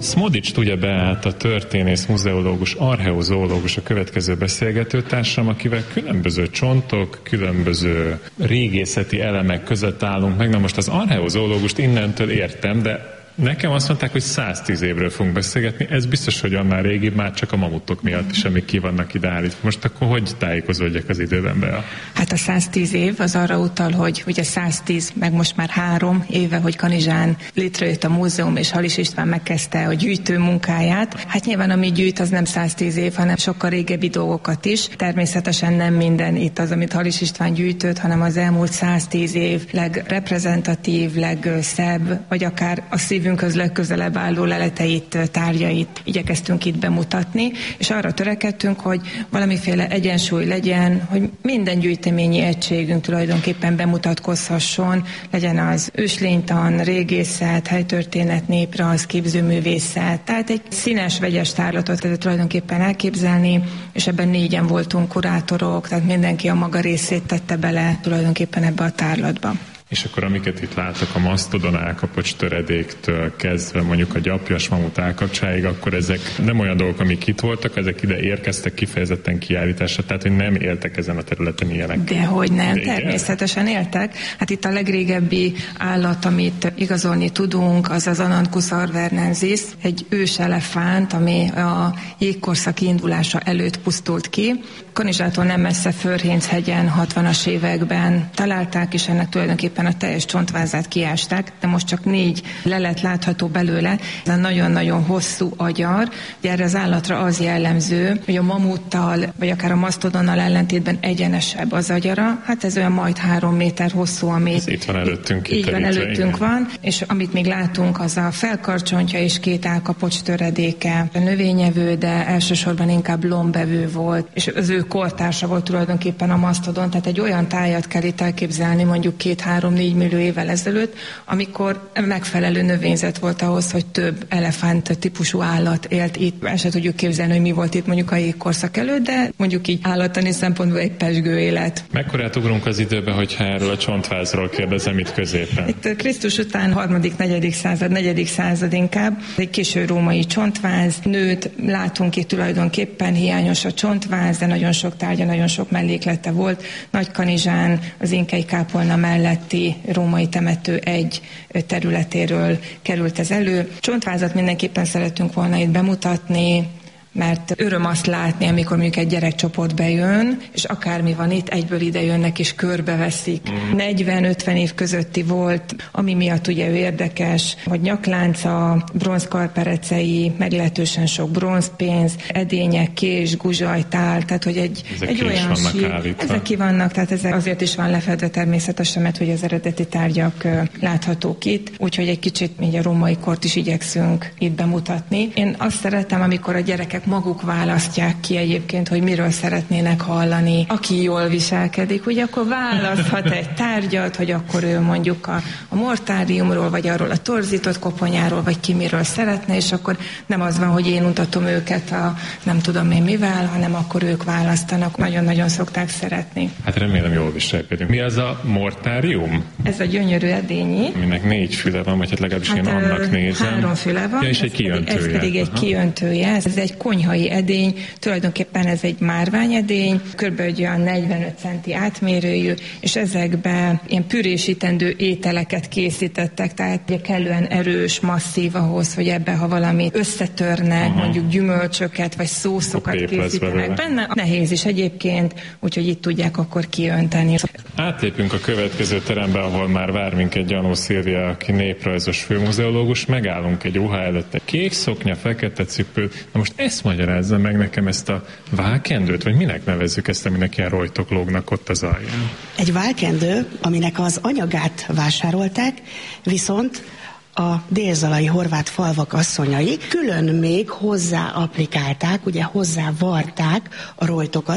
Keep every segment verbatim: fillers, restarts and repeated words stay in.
Smodics tudja beállt a történész, muzeológus, archeozoológus a következő beszélgetőtársam, akivel különböző csontok, különböző régészeti elemek között állunk meg. Na most az archeozoológust innentől értem, de nekem azt mondták, hogy száztíz évről fogunk beszélgetni, ez biztos, hogy annál régibb, már csak a mamutok miatt is, amik ki vannak ide állítva. Most akkor hogy tájékozódjak az időben be? Hát a száztíz év az arra utal, hogy ugye száztíz, meg most már három éve, hogy Kanizsán létrejött a múzeum, és Halis István megkezdte a gyűjtő munkáját. Hát nyilván ami gyűjt, az nem száztíz év, hanem sokkal régebbi dolgokat is. Természetesen nem minden itt az, amit Halis István gyűjtött, hanem az elmúlt száztíz év legreprezentatív, legszebb, vagy akár a szívünkhöz legközelebb álló leleteit, tárgyait igyekeztünk itt bemutatni, és arra törekedtünk, hogy valamiféle egyensúly legyen, hogy minden gyűjteményi egységünk tulajdonképpen bemutatkozhasson, legyen az őslénytan, régészet, helytörténet, néprajz, képzőművészet, tehát egy színes, vegyes tárlatot kell tulajdonképpen elképzelni, és ebben négyen voltunk kurátorok, tehát mindenki a maga részét tette bele tulajdonképpen ebbe a tárlatba. És akkor amiket itt látok, a masztodon állkapocs töredéktől kezdve mondjuk a gyapjas mamut állkapcsáig, akkor ezek nem olyan dolgok, amik itt voltak, ezek ide érkeztek kifejezetten kiállításra, tehát hogy nem éltek ezen a területen ilyenek. Dehogy nem, de természetesen éltek. Hát itt a legrégebbi állat, amit igazolni tudunk, az az Ananthus arvernensis, egy ős elefánt, ami a jégkorszak indulása előtt pusztult ki. Kanizsától nem messze Förhénchegyen hatvanas években találták, és ennek tulajdonképpen a teljes csontvázát kiásták, de most csak négy lelet látható belőle. Ez a nagyon-nagyon hosszú agyar. Ugye erre az állatra az jellemző, hogy a mamuttal, vagy akár a masztodonnal ellentétben egyenesebb az agyara. Hát ez olyan majd három méter hosszú, ami ez itt van előttünk. Így van, előttünk van, és amit még látunk, az a felkarcsontja és két állkapocs töredéke. A növényevő, de elsősorban inkább lombevő volt, és az ő kortársa volt tulajdonképpen a masztodon, tehát egy olyan tájat kell itt elképzelni, mondjuk két-három-négy millió évvel ezelőtt, amikor megfelelő növényzet volt ahhoz, hogy több elefánt típusú állat élt itt. El se tudjuk képzelni, hogy mi volt itt mondjuk a jégkorszak előtt, de mondjuk így állattani szempontból egy pezsgő élet. Mekkorát ugrunk az időbe, hogyha erről a csontvázról kérdezem itt középen? Itt Krisztus után harmadik, negyedik század, negyedik század inkább. Egy késő római csontváz, nőt látunk itt tulajdonképpen, hiányos a csontváz, de nagyon sok tárgya, nagyon sok melléklete volt. Nagykanizsán, az inkei kápolna melletti római temető egy területéről került ez elő. Csontvázat mindenképpen szeretünk volna itt bemutatni, mert öröm azt látni, amikor mondjuk egy gyerekcsoport bejön, és akármi van itt, egyből ide jönnek és körbeveszik. Mm. negyven-ötven év közötti volt, ami miatt ugye ő érdekes, hogy nyaklánca, bronzkarperecei, meglehetősen sok bronzpénz, edények, kés, guzsaj, tál, tehát hogy egy, egy olyan sír. Ezek ki vannak, tehát ezek azért is van lefedve természetesen, mert hogy az eredeti tárgyak láthatók itt, úgyhogy egy kicsit így a római kort is igyekszünk itt bemutatni. Én azt szeretem, amikor a gyerekek maguk választják ki egyébként, hogy miről szeretnének hallani. Aki jól viselkedik, ugye akkor választhat egy tárgyat, hogy akkor ő mondjuk a, a mortáriumról, vagy arról a torzított koponyáról, vagy ki miről szeretne, és akkor nem az van, hogy én mutatom őket a nem tudom én mivel, hanem akkor ők választanak. Nagyon-nagyon szokták szeretni. Hát remélem jól viselkedünk. Mi az a mortárium? Ez a gyönyörű edényi. Aminek négy füle van, vagy hát legalábbis hát, én annak nézem. Három füle van. Ja, és egy kiöntője. Ez pedig egy kiöntője. Ez egy konyhai edény, tulajdonképpen ez egy márványedény, kb. Olyan negyvenöt centi átmérőjű, és ezekben ilyen pürésítendő ételeket készítettek, tehát ugye kellően erős, masszív ahhoz, hogy ebbe, ha valami összetörnek, uh-huh. mondjuk gyümölcsöket, vagy szószokat készítenek benne. Nehéz is egyébként, úgyhogy itt tudják akkor kiönteni. Átlépünk a következő terembe, ahol már vár minket Gyanó Szilvia, aki néprajzos főmuzeológus, megállunk egy ruha előtt, egy kék szoknya, fekete cipő. Na most ezt magyarázza meg nekem, ezt a válkendőt, vagy minek nevezzük ezt, aminek ilyen rojtok lógnak ott az alján? Egy válkendő, aminek az anyagát vásárolták, viszont a délzalai horvát falvak asszonyai külön még hozzá applikálták, ugye hozzá varták a rojtokat,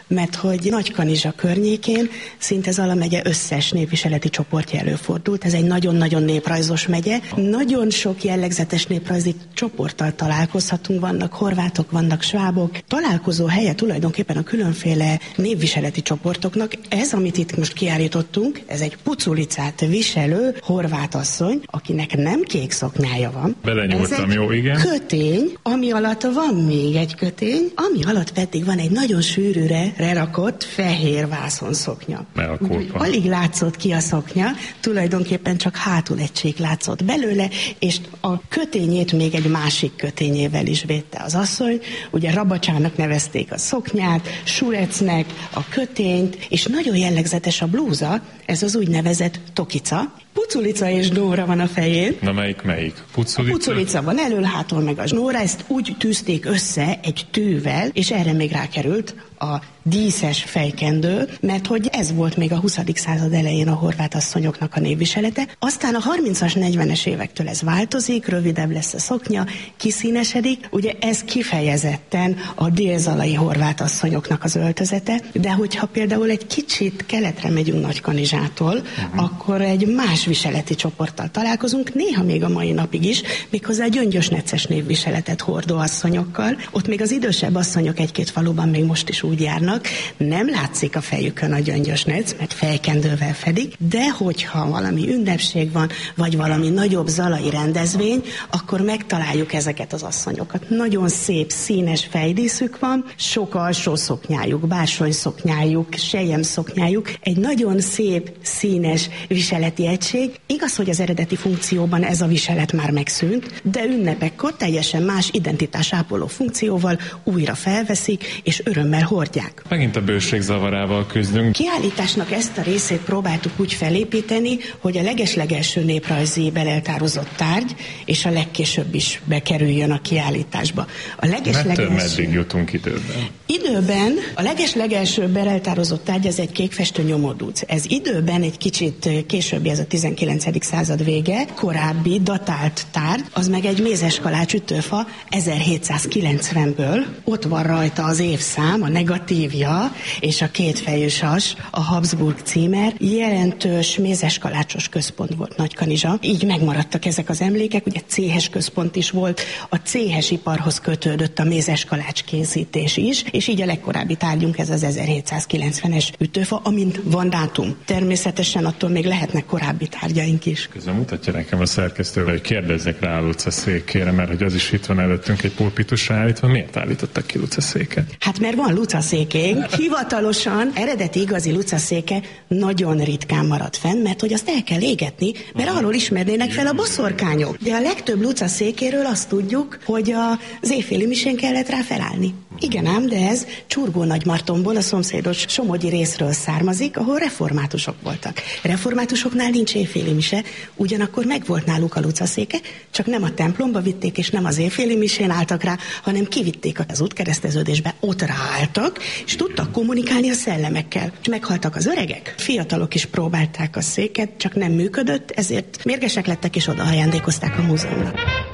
mert hogy Nagykanizsa környékén szinte Zala megye összes népviseleti csoportja előfordult. Ez egy nagyon-nagyon néprajzos megye. Nagyon sok jellegzetes néprajzi csoporttal találkozhatunk, vannak horvátok, vannak svábok. Találkozó helye tulajdonképpen a különféle népviseleti csoportoknak. Ez, amit itt most kiállítottunk, ez egy puculicát viselő horvát asszony, akinek nem kék szoknyája van. Belenyúltam, jó, igen. Kötény, ami alatt van még egy kötény, ami alatt pedig van egy nagyon sűrűre lerakott fehér vászonszoknya. Alig látszott ki a szoknya, tulajdonképpen csak hátul egy csík látszott belőle, és a kötényét még egy másik kötényével is védte az asszony. Ugye rabacsának nevezték a szoknyát, surecnek a kötényt, és nagyon jellegzetes a blúza, ez az úgynevezett tokica. Puculica és Nóra van a fején. Na melyik melyik? Puculica? A puculica van elől, hátul meg a Nóra, ezt úgy tűzték össze egy tűvel, és erre még rákerült a díszes fejkendő, mert hogy ez volt még a huszadik század elején a horvát asszonyoknak a névviselete. Aztán a harmincas, negyvenes évektől ez változik, rövidebb lesz a szoknya, kiszínesedik. Ugye ez kifejezetten a délzalai horvát asszonyoknak az öltözete, de hogyha például egy kicsit keletre megyünk Nagykanizsától, uh-huh. akkor egy más viseleti csoporttal találkozunk, néha még a mai napig is, méghozzá gyöngyös necces névviseletet hordó asszonyokkal. Ott még az idősebb asszonyok egy-két faluban még most is úgy járnak, nem látszik a fejükön a gyöngyös nec, mert fejkendővel fedik, de hogyha valami ünnepség van, vagy valami nagyobb zalai rendezvény, akkor megtaláljuk ezeket az asszonyokat. Nagyon szép, színes fejdíszük van, sok alsó szoknyájuk, bársony szoknyájuk, selyem szoknyájuk, egy nagyon szép, színes viseleti egység. Igaz, hogy az eredeti funkcióban ez a viselet már megszűnt, de ünnepekkor teljesen más identitásápoló funkcióval újra felveszik, és örömmel hordják. Megint a bőség zavarával küzdünk. Kiállításnak ezt a részét próbáltuk úgy felépíteni, hogy a legeslegelső néprajzi beleltározott tárgy, és a legkésőbb is bekerüljön a kiállításba. A legeslegelső... meddig jutunk időben? Időben a legeslegelső beleltározott tárgy az egy kékfestő nyomodúc. Ez időben egy kicsit későbbi, ez a tizenkilencedik század vége, korábbi datált tárgy, az meg egy mézeskalács ütőfa ezerhétszázkilencvenből. Ott van rajta az évszám, a negatívja és a kétfejű sas, a Habsburg címer. Jelentős mézeskalácsos központ volt Nagykanizsa. Így megmaradtak ezek az emlékek, ugye céhes központ is volt, a céhes iparhoz kötődött a mézeskalács készítés is, és így a legkorábbi tárgyunk ez az ezerhétszázkilencvenes ütőfa, amint van dátum. Természetesen attól még lehetnek korábbi tárgyaink is. Közben mutatja nekem a szerkesztővel, hogy kérdezzek rá a Luca székére, mert hogy az is itt van előttünk egy pulpitusra állítva. Miért állítottak ki Luca széket? Hát mert van Luca székénk. Hivatalosan eredeti igazi Luca széke nagyon ritkán marad fenn, mert hogy azt el kell égetni, mert arról ismernének fel a boszorkányok. De a legtöbb Luca székéről azt tudjuk, hogy az éjféli misén kellett rá felállni. Igen ám, de ez Csurgó Nagymartonból, a szomszédos somogyi részről származik, ahol reformátusok voltak. Reformátusoknál nincs éjféli mise, ugyanakkor megvolt náluk a Luca széke, csak nem a templomba vitték, és nem az éjféli misén álltak rá, hanem kivitték az útkereszteződésbe, ott ráálltak, és tudtak kommunikálni a szellemekkel. És meghaltak az öregek, fiatalok is próbálták a széket, csak nem működött, ezért mérgesek lettek, és oda ajándékozták a múzeumnak.